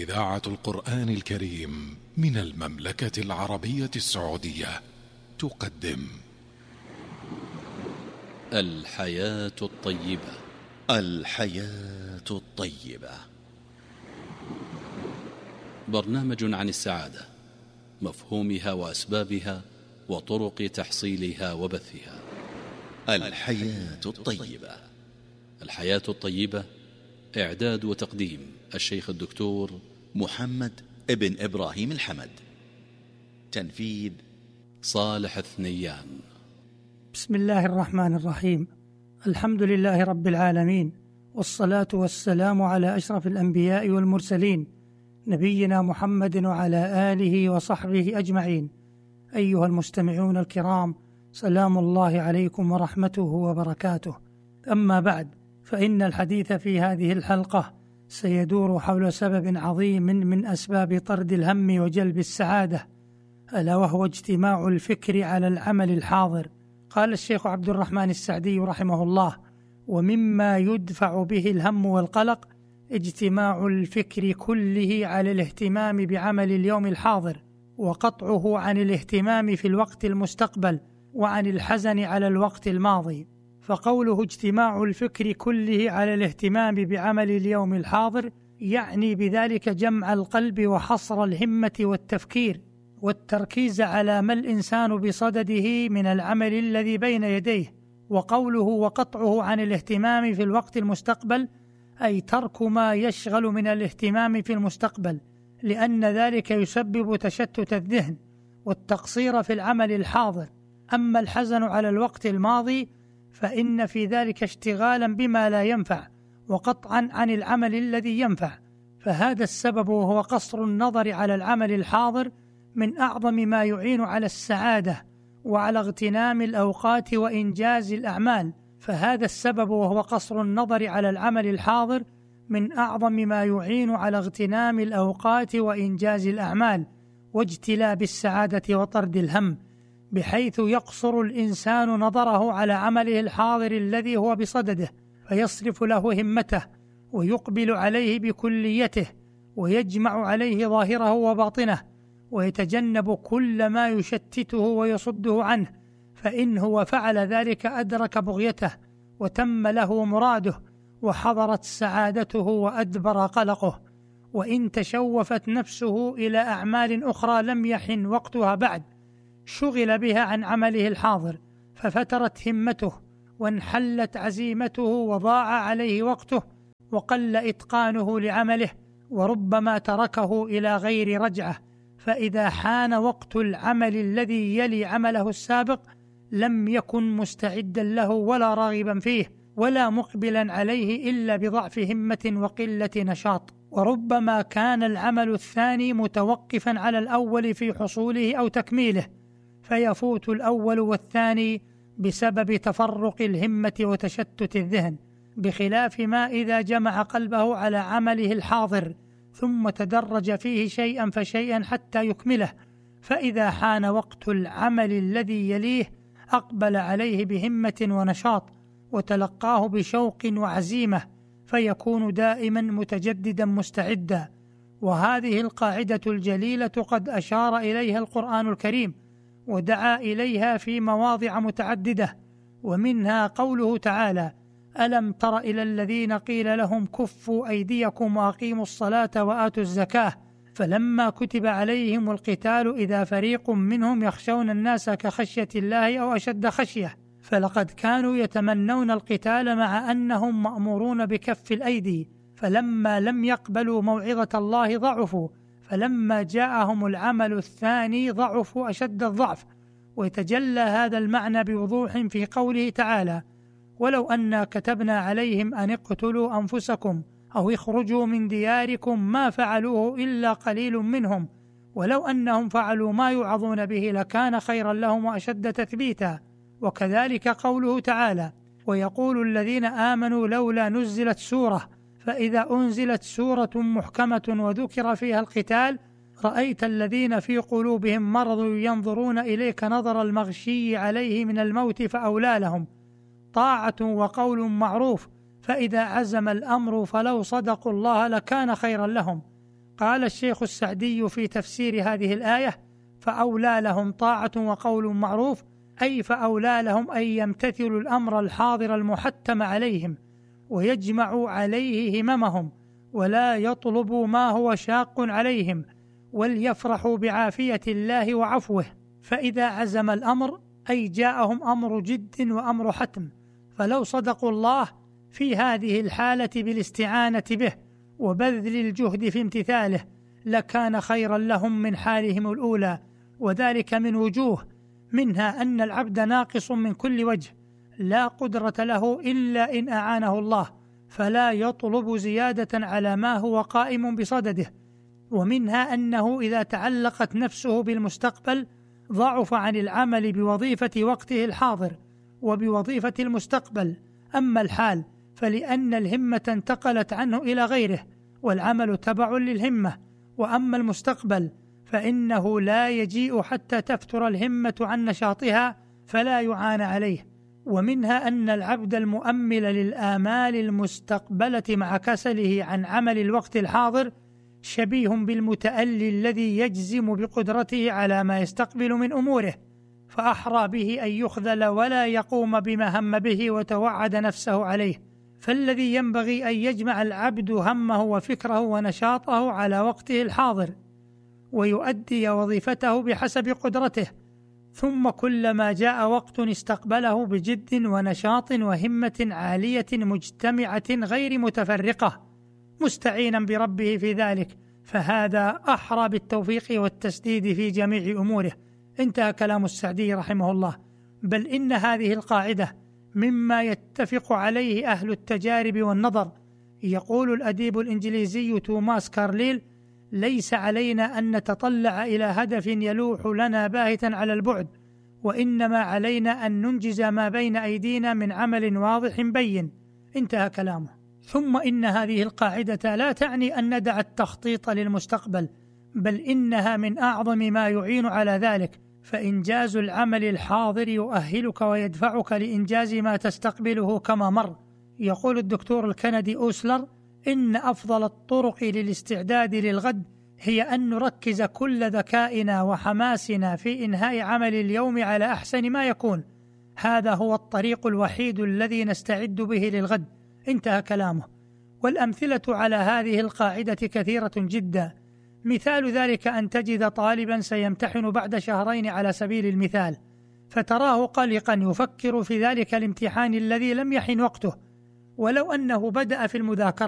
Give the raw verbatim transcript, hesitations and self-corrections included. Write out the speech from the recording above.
إذاعة القرآن الكريم من المملكة العربية السعودية تقدم الحياة الطيبة. الحياة الطيبة، برنامج عن السعادة، مفهومها وأسبابها وطرق تحصيلها وبثها. الحياة الطيبة. الحياة الطيبة، إعداد وتقديم الشيخ الدكتور محمد ابن إبراهيم الحمد، تنفيذ صالح الثنيان. بسم الله الرحمن الرحيم. الحمد لله رب العالمين، والصلاة والسلام على أشرف الأنبياء والمرسلين، نبينا محمد وعلى آله وصحبه أجمعين. أيها المستمعون الكرام، سلام الله عليكم ورحمته وبركاته. أما بعد، فإن الحديث في هذه الحلقة سيدور حول سبب عظيم من أسباب طرد الهم وجلب السعادة، ألا وهو اجتماع الفكر على العمل الحاضر. قال الشيخ عبد الرحمن السعدي رحمه الله: ومما يدفع به الهم والقلق اجتماع الفكر كله على الاهتمام بعمل اليوم الحاضر، وقطعه عن الاهتمام في الوقت المستقبل، وعن الحزن على الوقت الماضي. فقوله اجتماع الفكر كله على الاهتمام بعمل اليوم الحاضر يعني بذلك جمع القلب وحصر الهمة والتفكير والتركيز على ما الإنسان بصدده من العمل الذي بين يديه. وقوله وقطعه عن الاهتمام في الوقت المستقبل أي ترك ما يشغل من الاهتمام في المستقبل، لأن ذلك يسبب تشتت الذهن والتقصير في العمل الحاضر. أما الحزن على الوقت الماضي فإن في ذلك اشتغالا بما لا ينفع وقطعا عن العمل الذي ينفع. فهذا السبب وهو قصر النظر على العمل الحاضر من أعظم ما يعين على السعادة وعلى اغتنام الأوقات وإنجاز الأعمال. فهذا السبب وهو قصر النظر على العمل الحاضر من أعظم ما يعين على اغتنام الأوقات وإنجاز الأعمال واجتلاب السعادة وطرد الهم، بحيث يقصر الإنسان نظره على عمله الحاضر الذي هو بصدده، فيصرف له همته ويقبل عليه بكليته، ويجمع عليه ظاهره وباطنه، ويتجنب كل ما يشتته ويصده عنه. فإن هو فعل ذلك أدرك بغيته وتم له مراده، وحضرت سعادته وأدبر قلقه. وإن تشوفت نفسه إلى أعمال أخرى لم يحن وقتها بعد، شغل بها عن عمله الحاضر، ففترت همته وانحلت عزيمته وضاع عليه وقته وقل إتقانه لعمله، وربما تركه إلى غير رجعة. فإذا حان وقت العمل الذي يلي عمله السابق لم يكن مستعدا له ولا راغبا فيه ولا مقبلا عليه إلا بضعف همة وقلة نشاط. وربما كان العمل الثاني متوقفا على الأول في حصوله أو تكميله، فيفوت الأول والثاني بسبب تفرق الهمة وتشتت الذهن، بخلاف ما إذا جمع قلبه على عمله الحاضر ثم تدرج فيه شيئا فشيئا حتى يكمله. فإذا حان وقت العمل الذي يليه أقبل عليه بهمة ونشاط وتلقاه بشوق وعزيمة، فيكون دائما متجددا مستعدا. وهذه القاعدة الجليلة قد أشار إليها القرآن الكريم ودعا إليها في مواضع متعددة، ومنها قوله تعالى: ألم تر إلى الذين قيل لهم كفوا أيديكم وأقيموا الصلاة وآتوا الزكاة فلما كتب عليهم القتال إذا فريق منهم يخشون الناس كخشية الله أو أشد خشية. فلقد كانوا يتمنون القتال مع أنهم مأمورون بكف الأيدي، فلما لم يقبلوا موعظة الله ضعفوا، فلما جاءهم العمل الثاني ضعفوا أشد الضعف. ويتجلى هذا المعنى بوضوح في قوله تعالى: ولو أنا كتبنا عليهم أن اقتلوا أنفسكم أو اخرجوا من دياركم ما فعلوه إلا قليل منهم ولو أنهم فعلوا ما يوعظون به لكان خيرا لهم وأشد تثبيتا. وكذلك قوله تعالى: ويقول الذين آمنوا لولا نزلت سورة، فإذا أنزلت سورة محكمة وذكر فيها القتال رأيت الذين في قلوبهم مرض ينظرون إليك نظر المغشي عليه من الموت فأولى لهم طاعة وقول معروف، فإذا عزم الأمر فلو صدقوا الله لكان خيرا لهم. قال الشيخ السعدي في تفسير هذه الآية: فأولى لهم طاعة وقول معروف، أي فأولى لهم أن يمتثلوا الأمر الحاضر المحتم عليهم ويجمعوا عليه هممهم ولا يطلبوا ما هو شاق عليهم، وليفرحوا بعافية الله وعفوه. فإذا عزم الأمر أي جاءهم أمر جد وأمر حتم، فلو صدقوا الله في هذه الحالة بالاستعانة به وبذل الجهد في امتثاله لكان خيرا لهم من حالهم الأولى، وذلك من وجوه، منها أن العبد ناقص من كل وجه لا قدرة له إلا إن أعانه الله، فلا يطلب زيادة على ما هو قائم بصدده، ومنها أنه إذا تعلقت نفسه بالمستقبل ضعف عن العمل بوظيفة وقته الحاضر وبوظيفة المستقبل. أما الحال فلأن الهمة انتقلت عنه إلى غيره والعمل تبع للهمة، وأما المستقبل فإنه لا يجيء حتى تفتر الهمة عن نشاطها فلا يعان عليه. ومنها أن العبد المؤمل للآمال المستقبلة مع كسله عن عمل الوقت الحاضر شبيه بالمتألي الذي يجزم بقدرته على ما يستقبل من أموره، فأحرى به أن يخذل ولا يقوم بما هم به وتوعد نفسه عليه. فالذي ينبغي أن يجمع العبد همه وفكره ونشاطه على وقته الحاضر ويؤدي وظيفته بحسب قدرته، ثم كلما جاء وقت استقبله بجد ونشاط وهمة عالية مجتمعة غير متفرقة مستعينا بربه في ذلك، فهذا أحرى بالتوفيق والتسديد في جميع أموره. انتهى كلام السعدي رحمه الله. بل إن هذه القاعدة مما يتفق عليه أهل التجارب والنظر. يقول الأديب الإنجليزي توماس كارليل: ليس علينا أن نتطلع إلى هدف يلوح لنا باهتا على البعد، وإنما علينا أن ننجز ما بين أيدينا من عمل واضح بين. انتهى كلامه. ثم إن هذه القاعدة لا تعني أن ندع التخطيط للمستقبل، بل إنها من أعظم ما يعين على ذلك، فإنجاز العمل الحاضر يؤهلك ويدفعك لإنجاز ما تستقبله كما مر. يقول الدكتور الكندي أوسلر: إن أفضل الطرق للاستعداد للغد هي أن نركز كل ذكائنا وحماسنا في إنهاء عمل اليوم على أحسن ما يكون. هذا هو الطريق الوحيد الذي نستعد به للغد. انتهى كلامه. والأمثلة على هذه القاعدة كثيرة جدا. مثال ذلك أن تجد طالبا سيمتحن بعد شهرين على سبيل المثال، فتراه قلقا يفكر في ذلك الامتحان الذي لم يحن وقته، ولو أنه بدأ في المذاكرة